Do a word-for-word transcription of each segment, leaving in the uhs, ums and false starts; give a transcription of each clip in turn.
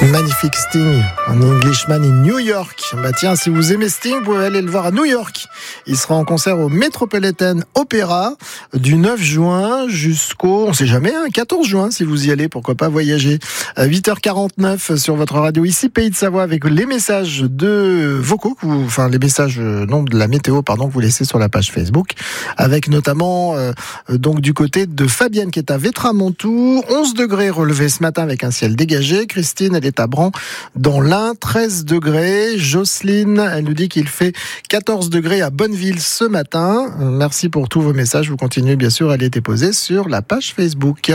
Magnifique Sting, un Englishman in New York. Bah tiens, si vous aimez Sting, vous pouvez aller le voir à New York. Il sera en concert au Metropolitan Opera du neuf juin jusqu'au, on sait jamais, hein, quatorze juin si vous y allez, pourquoi pas voyager. À huit heures quarante-neuf sur votre radio ici, Pays de Savoie, avec les messages de vocaux, que vous, enfin les messages, non, de la météo, pardon, que vous laissez sur la page Facebook, avec notamment euh, donc du côté de Fabienne qui est à Vétramontour, onze degrés relevés ce matin avec un ciel dégagé. Christine, elle est à Bran dans l'Ain, treize degrés. Jocelyne, elle nous dit qu'il fait quatorze degrés à Bonneville ce matin. Merci pour tous vos messages. Vous continuez bien sûr à les déposer sur la page Facebook.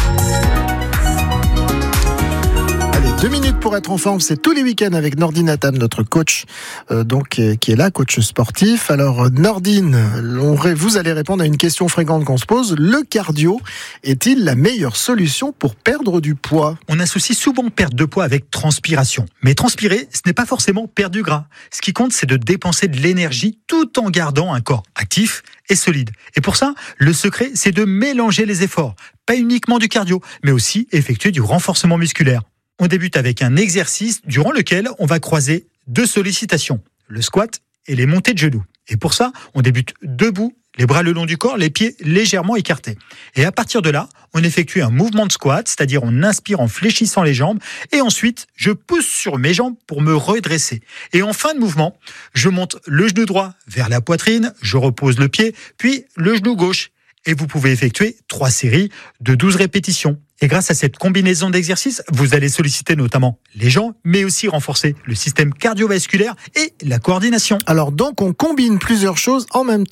Deux minutes pour être en forme, c'est tous les week-ends avec Nordine Atam, notre coach, euh, donc euh, qui est là, coach sportif. Alors Nordine, on, vous allez répondre à une question fréquente qu'on se pose. Le cardio est-il la meilleure solution pour perdre du poids ? On associe souvent perte de poids avec transpiration. Mais transpirer, ce n'est pas forcément perdre du gras. Ce qui compte, c'est de dépenser de l'énergie tout en gardant un corps actif et solide. Et pour ça, le secret, c'est de mélanger les efforts. Pas uniquement du cardio, mais aussi effectuer du renforcement musculaire. On débute avec un exercice durant lequel on va croiser deux sollicitations, le squat et les montées de genoux. Et pour ça, on débute debout, les bras le long du corps, les pieds légèrement écartés. Et à partir de là, on effectue un mouvement de squat, c'est-à-dire on inspire en fléchissant les jambes, et ensuite, je pousse sur mes jambes pour me redresser. Et en fin de mouvement, je monte le genou droit vers la poitrine, je repose le pied, puis le genou gauche. Et vous pouvez effectuer trois séries de douze répétitions. Et grâce à cette combinaison d'exercices, vous allez solliciter notamment les jambes, mais aussi renforcer le système cardiovasculaire et la coordination. Alors donc, on combine plusieurs choses en même temps.